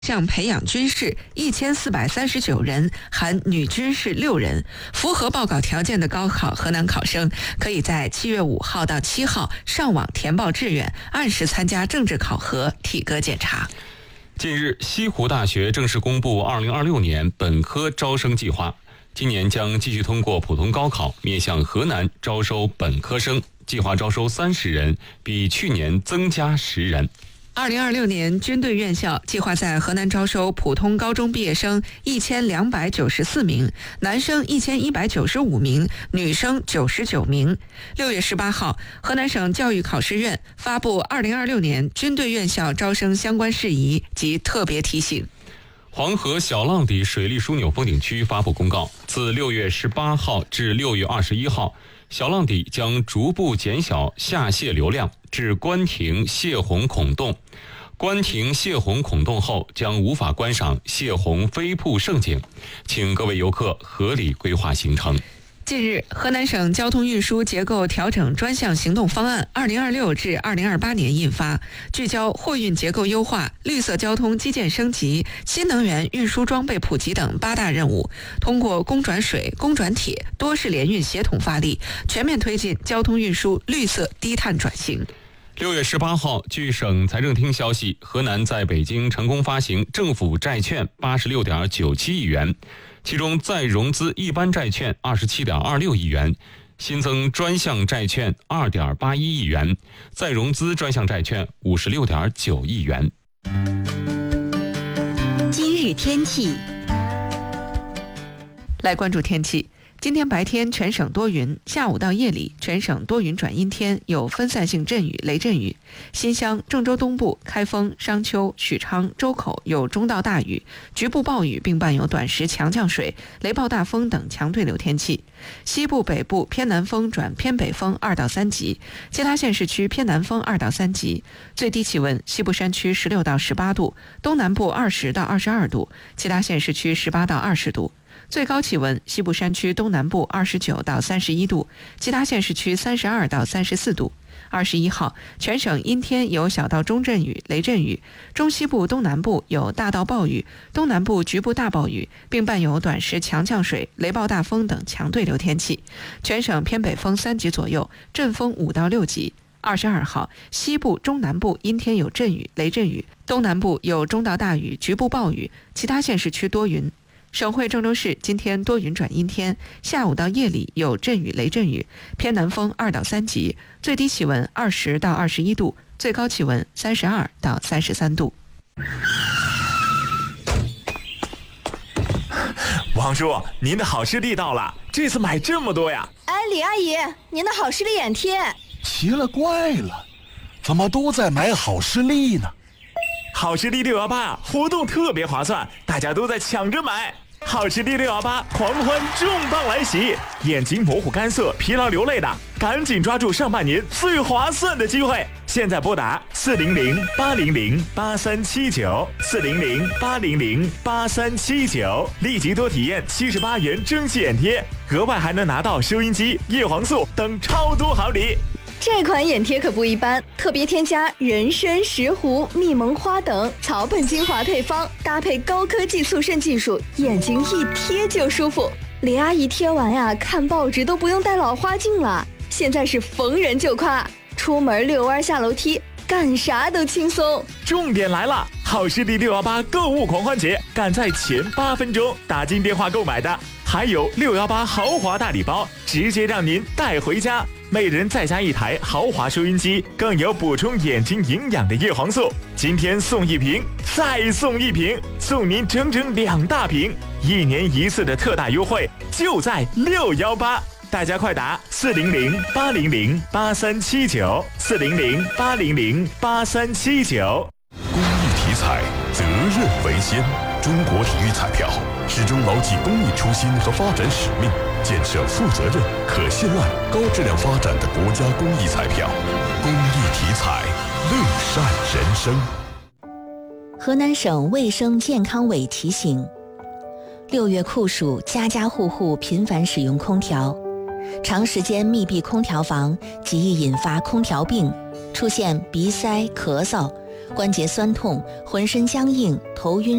项培养军士1439人，含女军士6人。符合报考条件的高考河南考生，可以在7月5号到7号上网填报志愿，按时参加政治考核、体格检查。 近日，西湖大学正式公布2026年本科招生计划，今年将继续通过普通高考面向河南招收本科生，计划招收30人，比去年增加10人。 2026年，军队院校计划在河南招收普通高中毕业生1294名，男生1195名，女生99名。6月18号，河南省教育考试院发布2026年军队院校招生相关事宜及特别提醒。 黄河小浪底水利枢纽风景区发布公告，自6月18号至6月21号，小浪底将逐步减小下泄流量至关亭泄洪孔洞。关亭泄洪孔洞后将无法观赏泄洪飞瀑盛景，请各位游客合理规划行程。 近日，河南省交通运输结构调整专项行动方案2026至2028年印发，聚焦货运结构优化、绿色交通基建升级、新能源运输装备普及等8大任务，通过公转水、公转铁多式联运协同发力，全面推进交通运输绿色低碳转型。 6月18号，据省财政厅消息，河南在北京成功发行政府债券86.97亿元，其中再融资一般债券27.26亿元，新增专项债券2.81亿元，再融资专项债券56.9亿元。 今日天气， 来关注天气。今天白天全省多云，下午到夜里全省多云转阴天，有分散性阵雨、雷阵雨。新乡、郑州东部、开封、商丘、许昌、周口有中到大雨，局部暴雨，并伴有短时强降水、雷暴大风等强对流天气。西部、北部偏南风转偏北风2到3级，其他县市区偏南风2到3级。最低气温，西部山区16到18度，东南部20到22度，其他县市区18到20度。最高气温，西部山区东南部29到31度，其他县市区32到34度。21号，全省阴天有小到中阵雨、雷阵雨，中西部东南部有大到暴雨，东南部局部大暴雨，并伴有短时强降水、雷暴大风等强对流天气。全省偏北风3级左右，阵风5到6级。22号，西部、中南部阴天有阵雨、雷阵雨，东南部有中到大雨、局部暴雨，其他县市区多云。省会郑州市今天多云转阴天，下午到夜里有阵雨、雷阵雨，偏南风2到3级，最低气温20到21度，最高气温32到33度。 王叔，您的好视力到了，这次买这么多呀？ 哎，李阿姨，您的好视力眼贴。 奇了怪了，怎么都在买好视力呢？ 好视力618活动特别划算，大家都在抢着买。好视力618狂欢重磅来袭，眼睛模糊干涩、疲劳流泪的，赶紧抓住上半年最划算的机会。现在拨打400-800-8379，400-800-8379，立即多体验78元蒸汽眼贴，额外还能拿到收音机、叶黄素等超多好礼。 这款眼贴可不一般，特别添加人参、石斛、蜜蒙花等草本精华配方，搭配高科技速渗技术，眼睛一贴就舒服。李阿姨贴完呀，看报纸都不用戴老花镜了。现在是逢人就夸，出门遛弯下楼梯，干啥都轻松。 重点来了，好视力618购物狂欢节，赶在前8分钟打进电话购买的，还有618豪华大礼包，直接让您带回家。每人再加1台豪华收音机，更有补充眼睛营养的叶黄素。今天送1瓶，再送1瓶，送您整整2大瓶，1年1次的特大优惠，就在618。大家快打400-800-8379，400-800-8379。 公益题材，责任为先。中国体育彩票始终牢记公益初心和发展使命，建设负责任、可信赖、高质量发展的国家公益彩票。公益题材，乐善人生。 河南省卫生健康委提醒：6月酷暑，家家户户频繁使用空调，长时间密闭空调房极易引发空调病，出现鼻塞、咳嗽、 关节酸痛、浑身僵硬、头晕。